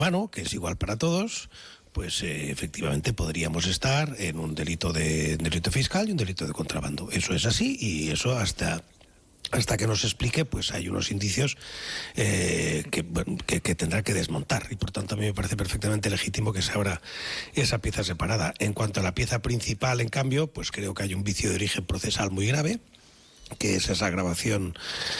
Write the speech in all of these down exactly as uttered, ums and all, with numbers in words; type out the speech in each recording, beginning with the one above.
mano, que es igual para todos, pues eh, efectivamente podríamos estar en un delito de un delito fiscal y un delito de contrabando. Eso es así, y eso hasta hasta que nos explique, pues hay unos indicios eh, que, que, que tendrá que desmontar, y por tanto a mí me parece perfectamente legítimo que se abra esa pieza separada. En cuanto a la pieza principal, en cambio, pues creo que hay un vicio de origen procesal muy grave, que es esa grabación,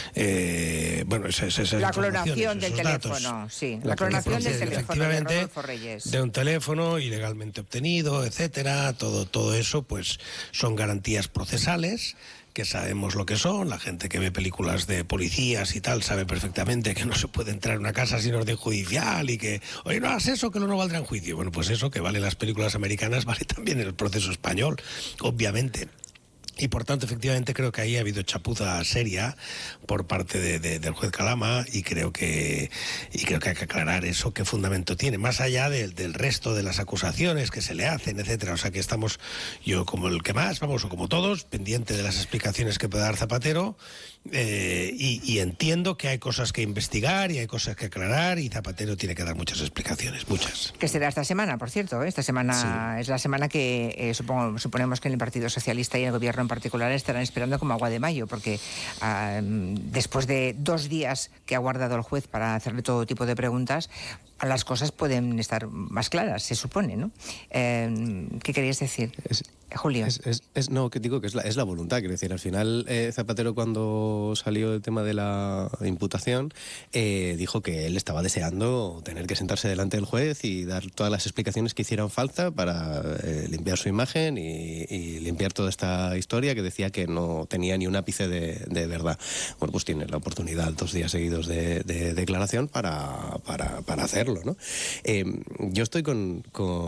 eh, bueno, esa, esa, esa la clonación del datos, teléfono, sí, la, la clonación del teléfono de Rodolfo Reyes, de un teléfono ilegalmente obtenido, etcétera. Todo, todo eso, pues, son garantías procesales que sabemos lo que son. La gente que ve películas de policías y tal sabe perfectamente que no se puede entrar en una casa sin orden judicial y que, oye, no hagas eso, que no valdrá en juicio. Bueno, pues eso que vale en las películas americanas vale también en el proceso español, obviamente. Y por tanto, efectivamente, creo que ahí ha habido chapuza seria por parte de, de, del juez Calama, y creo que y creo que hay que aclarar eso, qué fundamento tiene, más allá del, del resto de las acusaciones que se le hacen, etcétera. O sea que estamos, yo como el que más, vamos, o como todos, pendiente de las explicaciones que pueda dar Zapatero, eh, y, y entiendo que hay cosas que investigar y hay cosas que aclarar, y Zapatero tiene que dar muchas explicaciones, muchas. Que será esta semana, por cierto, ¿eh? Esta semana sí. Es la semana que eh, supongo, suponemos que en el Partido Socialista y en el Gobierno en particular estarán esperando como agua de mayo, porque uh, después de dos días que ha guardado el juez para hacerle todo tipo de preguntas, las cosas pueden estar más claras, se supone, ¿no? Eh, ¿Qué querías decir, es, Julio? Es, es, es, no, que digo que es la, es la voluntad, quiero decir, al final eh, Zapatero, cuando salió el tema de la imputación, eh, dijo que él estaba deseando tener que sentarse delante del juez y dar todas las explicaciones que hicieran falta para eh, limpiar su imagen y, y limpiar toda esta historia que decía que no tenía ni un ápice de, de verdad. Bueno, pues tiene la oportunidad dos días seguidos de, de declaración para, para, para hacerlo, ¿no? Eh, yo estoy con,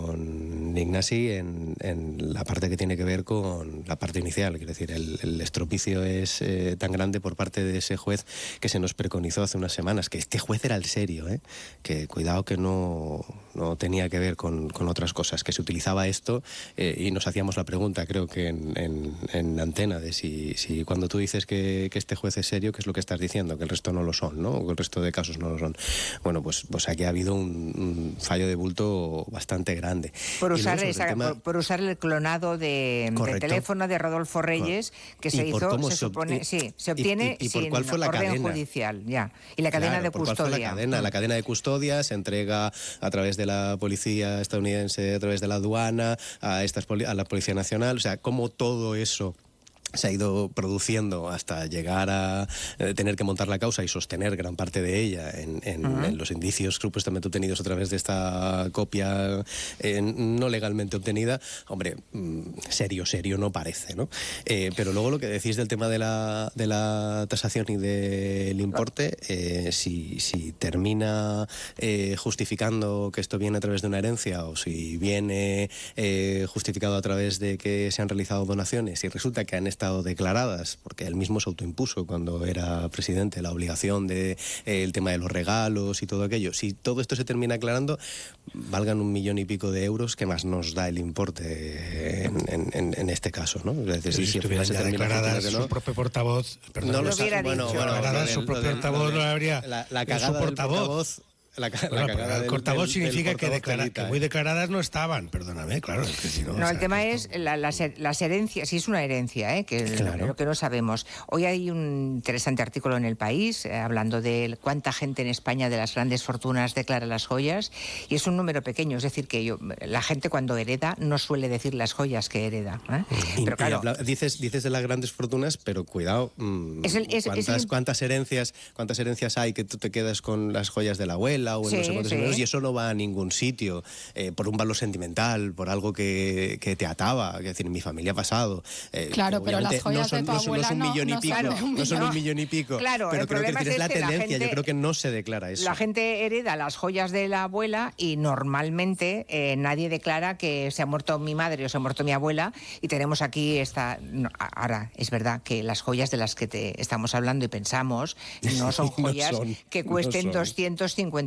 con Ignasi en, en la parte que tiene que ver con la parte inicial, quiero decir, el, el estropicio es eh, tan grande por parte de ese juez que se nos preconizó hace unas semanas, que este juez era el serio, ¿eh? Que cuidado que no, no tenía que ver con, con otras cosas, que se utilizaba esto eh, y nos hacíamos la pregunta, creo que en, en, en antena, de si, si cuando tú dices que, que este juez es serio, ¿qué es lo que estás diciendo? Que el resto no lo son, ¿no? O que el resto de casos no lo son. Bueno, pues, pues aquí ha habido un, un fallo de bulto bastante grande. Por usar, esa, tema... por, por usar el clonado de, del teléfono de Rodolfo Reyes, que se hizo, se, se supone, ob... sí, se obtiene y, y, y por sin cuál fue la orden cadena judicial, ya. Y la cadena claro, de por custodia. Cuál fue la cadena, la cadena de custodia se entrega a través de la policía estadounidense, a través de la aduana, a, estas, a la Policía Nacional, o sea, cómo todo eso se ha ido produciendo hasta llegar a eh, tener que montar la causa y sostener gran parte de ella en, en, uh-huh. en los indicios supuestamente obtenidos a través de esta copia eh, no legalmente obtenida. Hombre, mmm, serio, serio no parece, ¿no? Eh, pero luego lo que decís del tema de la, de la tasación y del importe, eh, si, si termina eh, justificando que esto viene a través de una herencia o si viene eh, justificado a través de que se han realizado donaciones y resulta que han estado declaradas, porque él mismo se autoimpuso cuando era presidente la obligación de eh, el tema de los regalos y todo aquello. Si todo esto se termina aclarando, valgan un millón y pico de euros, que más nos da el importe en, en, en este caso, ¿no? Es decir, si, si estuvieran ya declaradas, ¿no? Su propio portavoz, perdón, no lo hubiera bueno, dicho. Bueno, bueno, su propio portavoz no habría. La, la cagada su portavoz. Del portavoz La, la bueno, el portavoz significa del que, declara, que muy declaradas no estaban, perdóname, claro. Es que si no, no, o sea, el tema esto... es la, las, las herencias, si es una herencia, ¿eh? Que claro. Lo que no sabemos. Hoy hay un interesante artículo en El País eh, hablando de cuánta gente en España de las grandes fortunas declara las joyas, y es un número pequeño, es decir, que yo, la gente cuando hereda no suele decir las joyas que hereda. ¿eh? Y, pero claro, y habla, dices, dices de las grandes fortunas, pero cuidado, mmm, es el, es, ¿cuántas, es el... ¿cuántas herencias cuántas herencias hay que tú te quedas con las joyas de la abuela o en sí, no sé cuántos sí. y eso no va a ningún sitio eh, por un valor sentimental, por algo que, que te ataba, es decir, en mi familia ha pasado. Eh, claro, pero las joyas no son, de tu no son, abuela no son un millón no, y pico, no, no son un millón y pico. Claro, pero el creo que problema es, es la que tendencia, la gente, yo creo que no se declara eso. La gente hereda las joyas de la abuela y normalmente eh, nadie declara que se ha muerto mi madre o se ha muerto mi abuela, y tenemos aquí esta... No, ahora, es verdad que las joyas de las que te estamos hablando y pensamos no son joyas no son, que cuesten no doscientos cincuenta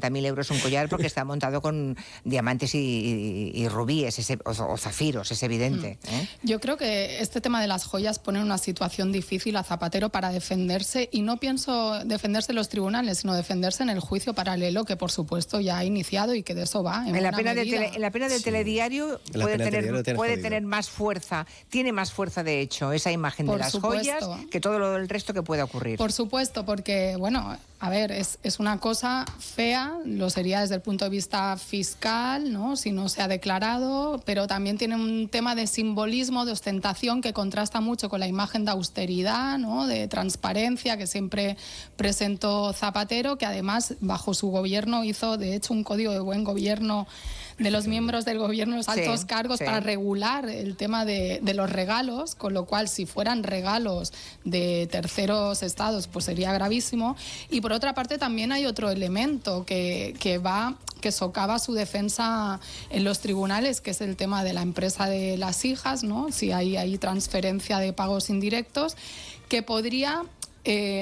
cincuenta mil euros un collar porque está montado con diamantes y, y, y rubíes ese, o, o zafiros, es evidente. ¿eh? Yo creo que este tema de las joyas pone en una situación difícil a Zapatero para defenderse, y no pienso defenderse en los tribunales, sino defenderse en el juicio paralelo que, por supuesto, ya ha iniciado y que de eso va. En, en, la, una pena de medida. tele, en la pena del sí. telediario puede, tener, telediario puede tener más fuerza, tiene más fuerza, de hecho, esa imagen por de las supuesto. joyas que todo lo del resto que pueda ocurrir. Por supuesto, porque, bueno, a ver, es, es una cosa fea, lo sería desde el punto de vista fiscal, ¿no? Si no se ha declarado, pero también tiene un tema de simbolismo, de ostentación, que contrasta mucho con la imagen de austeridad, ¿no? De transparencia que siempre presentó Zapatero, que además bajo su gobierno hizo, de hecho, un código de buen gobierno de los miembros del gobierno, los altos sí, cargos, sí. para regular el tema de, de los regalos, con lo cual si fueran regalos de terceros estados pues sería gravísimo. Y por otra parte también hay otro elemento que, que va, que socava su defensa en los tribunales, que es el tema de la empresa de las hijas, ¿no? Si hay, hay transferencia de pagos indirectos, que podría Eh,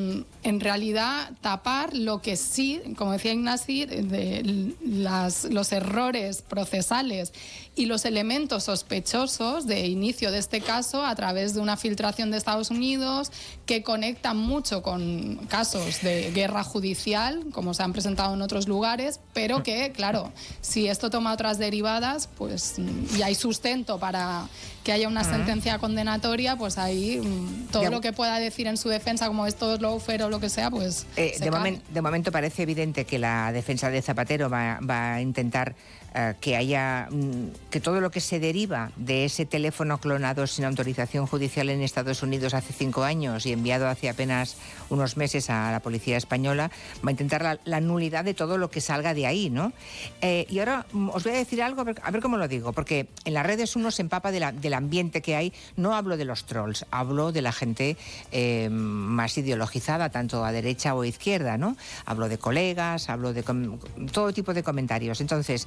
en realidad tapar lo que sí, como decía Ignasi, de las, los errores procesales y los elementos sospechosos de inicio de este caso a través de una filtración de Estados Unidos que conectan mucho con casos de guerra judicial, como se han presentado en otros lugares, pero que, claro, si esto toma otras derivadas, pues y hay sustento para que haya una sentencia condenatoria, pues ahí todo lo que pueda decir en su defensa, como esto es lawfare o lo que sea, pues eh, de, momen, de momento parece evidente que la defensa de Zapatero va, va a intentar uh, que haya mm, que todo lo que se deriva de ese teléfono clonado sin autorización judicial en Estados Unidos hace cinco años y enviado hace apenas unos meses a la policía española, va a intentar la, la nulidad de todo lo que salga de ahí, ¿no? Eh, y ahora mm, os voy a decir algo, a ver, a ver cómo lo digo, porque en las redes uno se empapa de la, del ambiente que hay. No hablo de los trolls, hablo de la gente eh, más ideologizada, tanto a derecha o a izquierda, ¿no? Hablo de colegas, hablo de todo tipo de comentarios. Entonces,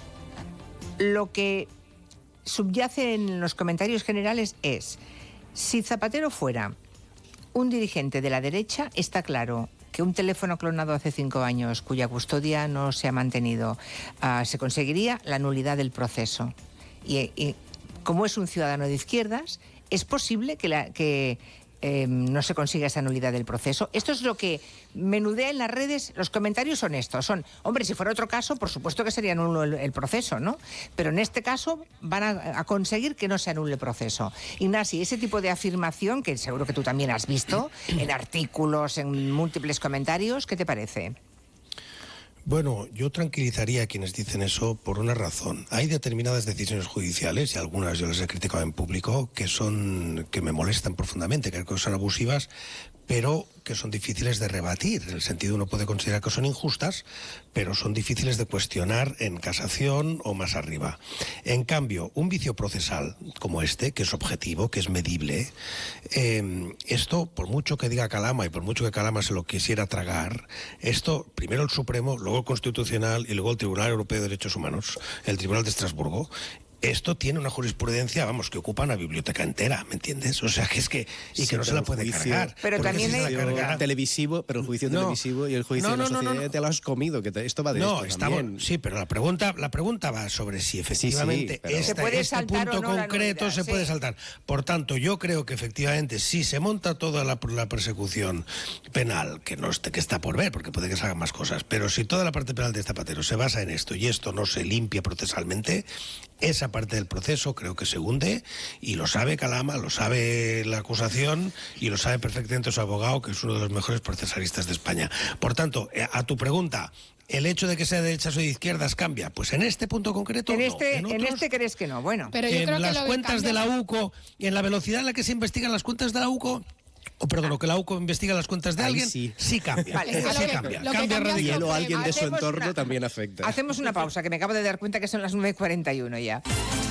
lo que subyace en los comentarios generales es, si Zapatero fuera un dirigente de la derecha, está claro que un teléfono clonado hace cinco años, cuya custodia no se ha mantenido, uh, se conseguiría la nulidad del proceso. Y, y como es un ciudadano de izquierdas, es posible que, la, que eh, no se consiga esa nulidad del proceso. Esto es lo que menudea en las redes. Los comentarios son estos, son, hombre, si fuera otro caso, por supuesto que sería nulo el, el proceso, ¿no? Pero en este caso van a, a conseguir que no se anule el proceso. Ignasi, ese tipo de afirmación, que seguro que tú también has visto, en artículos, en múltiples comentarios, ¿qué te parece? Bueno, yo tranquilizaría a quienes dicen eso por una razón. Hay determinadas decisiones judiciales, y algunas yo las he criticado en público, que son que me molestan profundamente, que son abusivas, pero que son difíciles de rebatir. En el sentido, uno puede considerar que son injustas, pero son difíciles de cuestionar en casación o más arriba. En cambio, un vicio procesal como este, que es objetivo, que es medible, eh, esto, por mucho que diga Calama y por mucho que Calama se lo quisiera tragar, esto, primero el Supremo, luego el Constitucional y luego el Tribunal Europeo de Derechos Humanos, el Tribunal de Estrasburgo, esto tiene una jurisprudencia, vamos, que ocupa una biblioteca entera, ¿me entiendes? O sea, que es que... Y sí, que no se la puede juicio, cargar. Pero también hay... Cargar... televisivo, pero el juicio no, televisivo y el juicio no, no, de la sociedad no, no, no. te lo has comido, que te, esto va de no, esto estamos, también. Sí, pero la pregunta, la pregunta va sobre si efectivamente sí, sí, esta, se puede este punto no concreto nulidad, se sí. puede saltar. Por tanto, yo creo que efectivamente si se monta toda la, la persecución penal, que no esté, que está por ver, porque puede que se hagan más cosas, pero si toda la parte penal de Zapatero se basa en esto y esto no se limpia procesalmente, esa parte del proceso creo que se hunde, y lo sabe Calama, lo sabe la acusación y lo sabe perfectamente su abogado, que es uno de los mejores procesalistas de España. Por tanto, a tu pregunta, ¿el hecho de que sea de derechas o de izquierdas cambia? Pues en este punto concreto en no. este, en, otros, en este crees que no, bueno. Pero yo en creo las que lo cuentas que de la cambia... U C O y en la velocidad en la que se investigan las cuentas de la U C O, o perdón, que la U C O investiga las cuentas de Ahí alguien, sí, sí cambia. Vale, sí lo que, cambia, lo que cambia cambia Y él o que alguien de su hacemos entorno una- también afecta. Hacemos una pausa, que me acabo de dar cuenta que son las nueve y cuarenta y uno ya.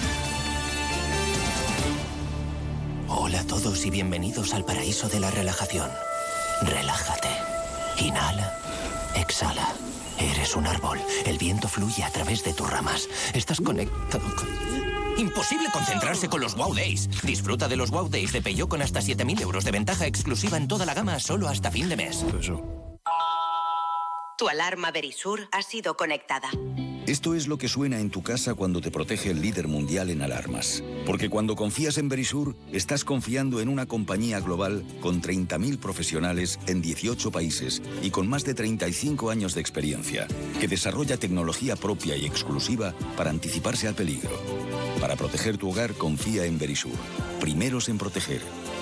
Hola a todos y bienvenidos al paraíso de la relajación. Relájate. Inhala. Exhala. Eres un árbol. El viento fluye a través de tus ramas. Estás conectado con... Imposible concentrarse con los Wow Days. Disfruta de los Wow Days de Peugeot con hasta siete mil euros de ventaja exclusiva en toda la gama solo hasta fin de mes. Eso. Tu alarma Verisur ha sido conectada. Esto es lo que suena en tu casa cuando te protege el líder mundial en alarmas. Porque cuando confías en Verisur, estás confiando en una compañía global con treinta mil profesionales en dieciocho países y con más de treinta y cinco años de experiencia, que desarrolla tecnología propia y exclusiva para anticiparse al peligro. Para proteger tu hogar, confía en Verisur. Primeros en proteger.